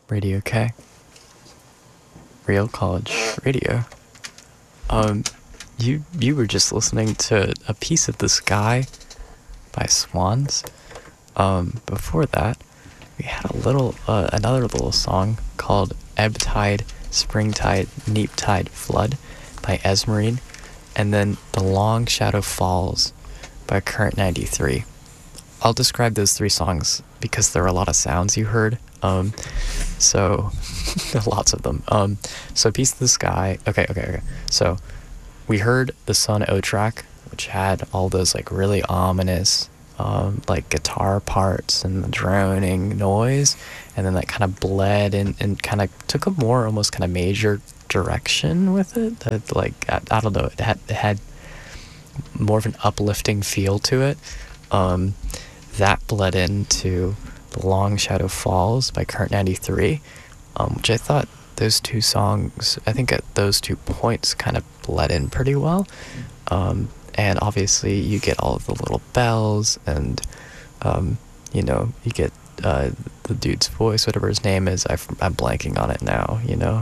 Radio K. Real College Radio. You were just listening to A Piece of the Sky by Swans. Before that, we had another little song called Ebb Tide, Springtide, Neap Tide, Flood by Esmerine, and then The Long Shadow Falls by Current 93. I'll describe those three songs because there are a lot of sounds you heard. So lots of them. So Piece of the Sky. Okay. So we heard the Sun O track, which had all those like really ominous like guitar parts and the droning noise, and then that kind of bled and kind of took a more almost kind of major direction with it. That like I don't know, it had more of an uplifting feel to it. That bled into The Long Shadow Falls by Current 93, which I thought those two songs, I think at those 2 points kind of bled in pretty well. And obviously you get all of the little bells and, you get the dude's voice, whatever his name is. I'm blanking on it now,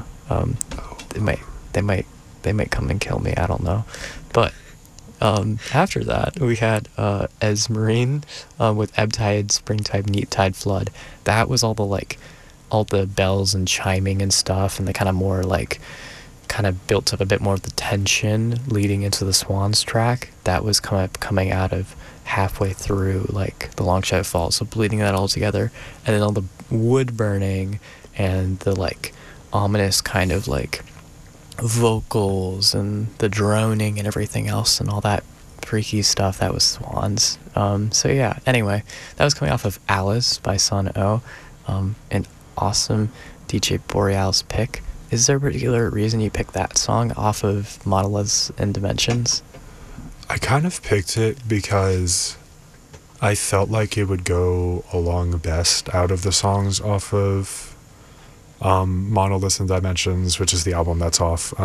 they might come and kill me. I don't know. But after that, we had Esmerine with Ebb Tide, Springtide, Neap Tide, Flood. That was all the bells and chiming and stuff, and the kind of more like kind of built up a bit more of the tension leading into the Swans track. That was coming out of halfway through like The Long Shadow Falls, so bleeding that all together, and then all the wood burning and the like ominous kind of like vocals and the droning and everything else and all that freaky stuff. That was Swans. So yeah, anyway, that was coming off of Alice by Sun O, an awesome DJ Borealis pick. Is there a particular reason you picked that song off of Monoliths and Dimensions? I kind of picked it because I felt like it would go along best out of the songs off of Monoliths and Dimensions, which is the album that's off.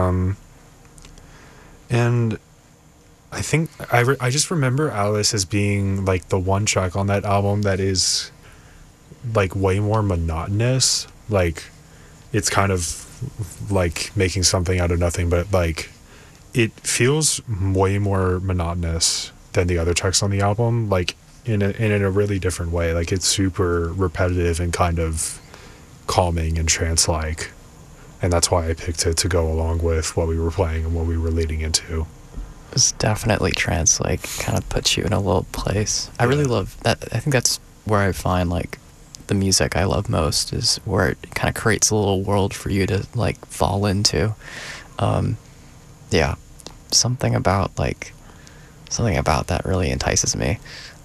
And I think I just remember Alice as being like the one track on that album that is like way more monotonous. Like it's kind of like making something out of nothing, but like it feels way more monotonous than the other tracks on the album, like in a really different way. Like it's super repetitive and kind of calming and trance-like, and that's why I picked it to go along with what we were playing and what we were leading into. It's definitely trance-like, kind of puts you in a little place. I really love that. I think that's where I find like the music I love most, is where it kind of creates a little world for you to like fall into. Yeah, something about that really entices me.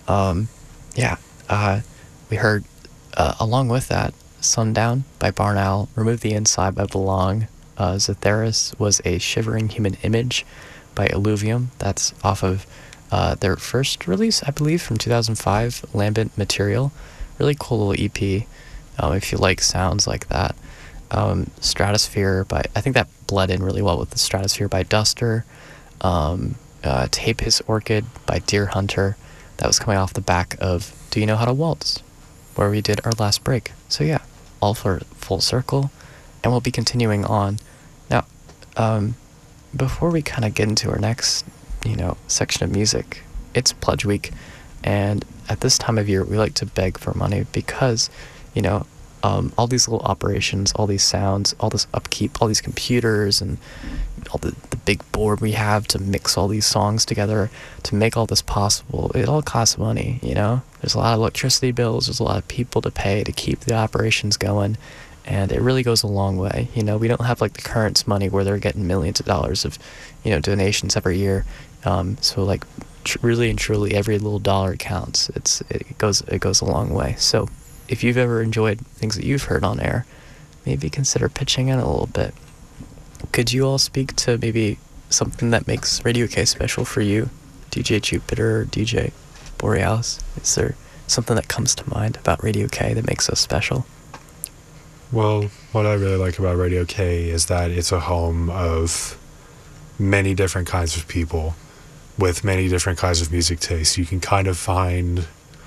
We heard along with that Sundown by Barn Owl, Remove the Inside by Belong. Zetheris was a Shivering Human Image by Illuvium. That's off of their first release, I believe, from 2005, Lambent Material. Really cool little EP, if you like sounds like that. Stratosphere by, I think that bled in really well with the Stratosphere by Duster. Tape His Orchid by Deer Hunter. That was coming off the back of Do You Know How to Waltz, where we did our last break. So yeah, all for full circle, and we'll be continuing on. Now, before we kind of get into our next, section of music, it's Pledge Week, and at this time of year, we like to beg for money because, all these little operations, all these sounds, all this upkeep, all these computers, and all the big board we have to mix all these songs together, to make all this possible, it all costs money, There's a lot of electricity bills, there's a lot of people to pay to keep the operations going, and it really goes a long way. We don't have like the Currents money where they're getting millions of dollars of, donations every year. So like really and truly every little dollar counts. It goes a long way. So if you've ever enjoyed things that you've heard on air, maybe consider pitching in a little bit. Could you all speak to maybe something that makes Radio K special for you, DJ Jupiter or DJ Borealis? Is there something that comes to mind about Radio K that makes us special? Well, what I really like about Radio K is that it's a home of many different kinds of people with many different kinds of music tastes. You can kind of find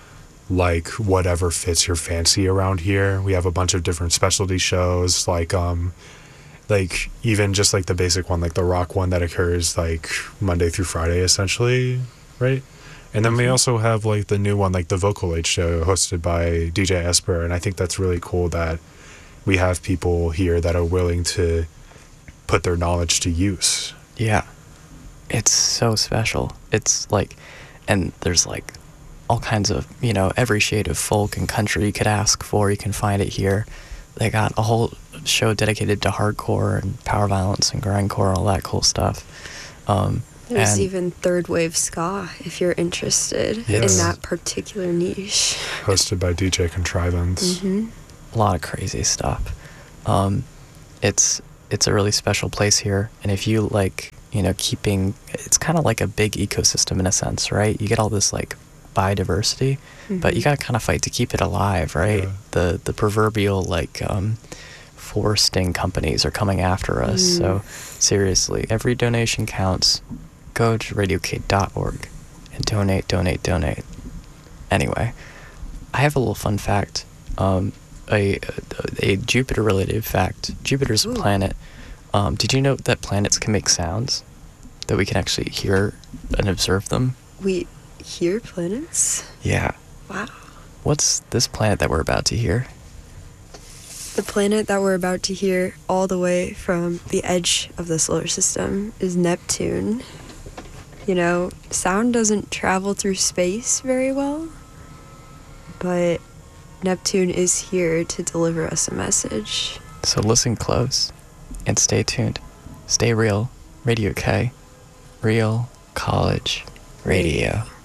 like whatever fits your fancy around here. We have a bunch of different specialty shows, like even just like the basic one, like the rock one that occurs like Monday through Friday essentially, right? And then we also have like the new one, like the Vocal Age show hosted by DJ Esper. And I think that's really cool that we have people here that are willing to put their knowledge to use. Yeah. It's so special. It's like, and there's like all kinds of, every shade of folk and country you could ask for, you can find it here. They got a whole show dedicated to hardcore and power violence and grindcore, all that cool stuff. There's even third wave ska if you're interested in that particular niche. Hosted by DJ Contrivance. Mm-hmm. A lot of crazy stuff. It's a really special place here, and if you like, keeping, it's kind of like a big ecosystem in a sense, right? You get all this like biodiversity, but you gotta kind of fight to keep it alive, right? Yeah. The proverbial like foresting companies are coming after us. So seriously, every donation counts. Go to radiok.org and donate. Anyway, I have a little fun fact, a Jupiter related fact. Jupiter's a planet. Did you know that planets can make sounds, that we can actually hear and observe them? We hear planets? Yeah. Wow. What's this planet that we're about to hear? The planet that we're about to hear all the way from the edge of the solar system is Neptune. Sound doesn't travel through space very well, but Neptune is here to deliver us a message. So listen close and stay tuned. Stay real. Radio K. Real College Radio.